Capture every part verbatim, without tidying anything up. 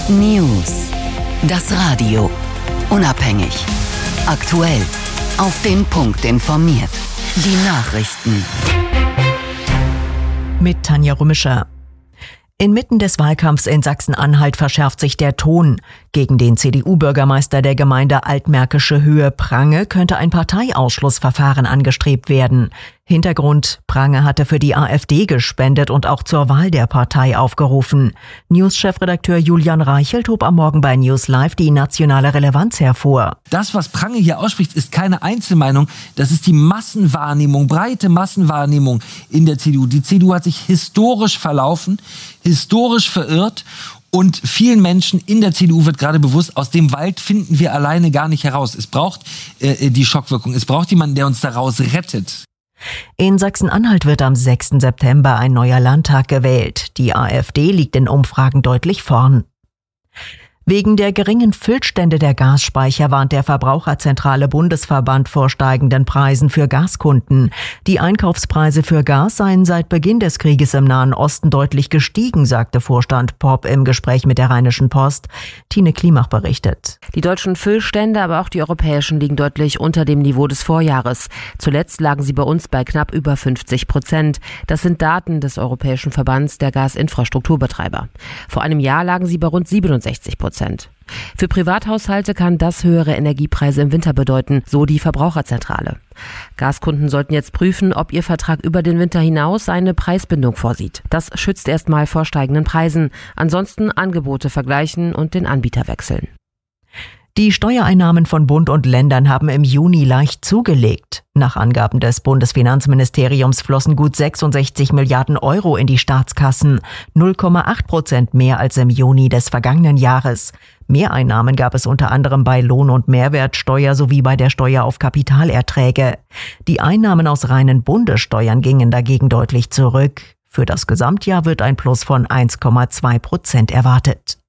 News. Das Radio. Unabhängig. Aktuell. Auf den Punkt informiert. Die Nachrichten. Mit Tanja Rümischer. Inmitten des Wahlkampfs in Sachsen-Anhalt verschärft sich der Ton. Gegen den C D U-Bürgermeister der Gemeinde Altmärkische Höhe Prange könnte ein Parteiausschlussverfahren angestrebt werden. Hintergrund: Prange hatte für die AfD gespendet und auch zur Wahl der Partei aufgerufen. News-Chefredakteur Julian Reichelt hob am Morgen bei News Live die nationale Relevanz hervor. Das, was Prange hier ausspricht, ist keine Einzelmeinung. Das ist die Massenwahrnehmung, breite Massenwahrnehmung in der C D U. Die C D U hat sich historisch verlaufen, historisch verirrt. Und vielen Menschen in der C D U wird gerade bewusst, aus dem Wald finden wir alleine gar nicht heraus. Es braucht äh, die Schockwirkung. Es braucht jemanden, der uns daraus rettet. In Sachsen-Anhalt wird am sechsten September ein neuer Landtag gewählt. Die AfD liegt in Umfragen deutlich vorn. Wegen der geringen Füllstände der Gasspeicher warnt der Verbraucherzentrale Bundesverband vor steigenden Preisen für Gaskunden. Die Einkaufspreise für Gas seien seit Beginn des Krieges im Nahen Osten deutlich gestiegen, sagte Vorstand Popp im Gespräch mit der Rheinischen Post. Tine Klimach berichtet. Die deutschen Füllstände, aber auch die europäischen, liegen deutlich unter dem Niveau des Vorjahres. Zuletzt lagen sie bei uns bei knapp über fünfzig Prozent. Das sind Daten des Europäischen Verbands der Gasinfrastrukturbetreiber. Vor einem Jahr lagen sie bei rund siebenundsechzig Prozent. Für Privathaushalte kann das höhere Energiepreise im Winter bedeuten, so die Verbraucherzentrale. Gaskunden sollten jetzt prüfen, ob ihr Vertrag über den Winter hinaus eine Preisbindung vorsieht. Das schützt erstmal vor steigenden Preisen. Ansonsten Angebote vergleichen und den Anbieter wechseln. Die Steuereinnahmen von Bund und Ländern haben im Juni leicht zugelegt. Nach Angaben des Bundesfinanzministeriums flossen gut sechsundsechzig Milliarden Euro in die Staatskassen, null Komma acht Prozent mehr als im Juni des vergangenen Jahres. Mehreinnahmen gab es unter anderem bei Lohn- und Mehrwertsteuer sowie bei der Steuer auf Kapitalerträge. Die Einnahmen aus reinen Bundessteuern gingen dagegen deutlich zurück. Für das Gesamtjahr wird ein Plus von eins Komma zwei Prozent erwartet.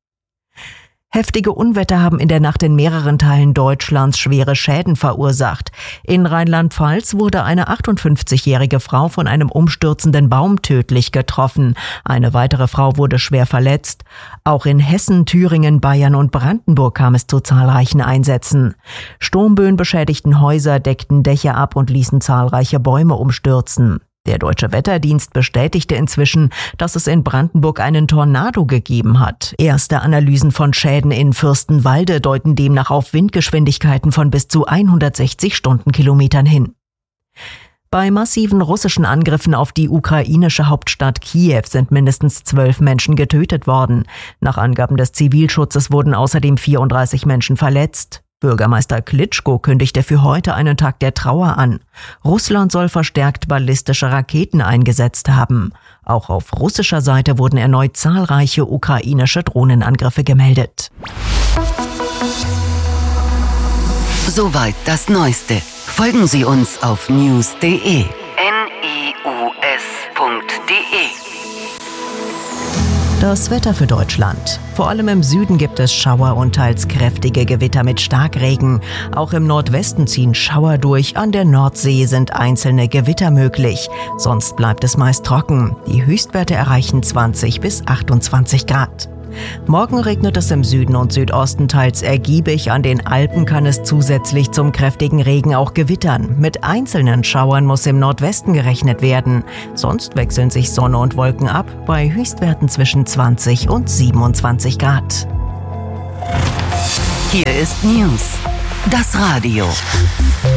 Heftige Unwetter haben in der Nacht in mehreren Teilen Deutschlands schwere Schäden verursacht. In Rheinland-Pfalz wurde eine achtundfünfzigjährige Frau von einem umstürzenden Baum tödlich getroffen. Eine weitere Frau wurde schwer verletzt. Auch in Hessen, Thüringen, Bayern und Brandenburg kam es zu zahlreichen Einsätzen. Sturmböen beschädigten Häuser, deckten Dächer ab und ließen zahlreiche Bäume umstürzen. Der Deutsche Wetterdienst bestätigte inzwischen, dass es in Brandenburg einen Tornado gegeben hat. Erste Analysen von Schäden in Fürstenwalde deuten demnach auf Windgeschwindigkeiten von bis zu hundertsechzig Stundenkilometern hin. Bei massiven russischen Angriffen auf die ukrainische Hauptstadt Kiew sind mindestens zwölf Menschen getötet worden. Nach Angaben des Zivilschutzes wurden außerdem vierunddreißig Menschen verletzt. Bürgermeister Klitschko kündigte für heute einen Tag der Trauer an. Russland soll verstärkt ballistische Raketen eingesetzt haben. Auch auf russischer Seite wurden erneut zahlreiche ukrainische Drohnenangriffe gemeldet. Soweit das Neueste. Folgen Sie uns auf news punkt de. N I U S punkt de. Das Wetter für Deutschland. Vor allem im Süden gibt es Schauer und teils kräftige Gewitter mit Starkregen. Auch im Nordwesten ziehen Schauer durch. An der Nordsee sind einzelne Gewitter möglich. Sonst bleibt es meist trocken. Die Höchstwerte erreichen zwanzig bis achtundzwanzig Grad. Morgen regnet es im Süden und Südosten teils ergiebig. An den Alpen kann es zusätzlich zum kräftigen Regen auch gewittern. Mit einzelnen Schauern muss im Nordwesten gerechnet werden. Sonst wechseln sich Sonne und Wolken ab, bei Höchstwerten zwischen zwanzig und siebenundzwanzig Grad. Hier ist News, das Radio.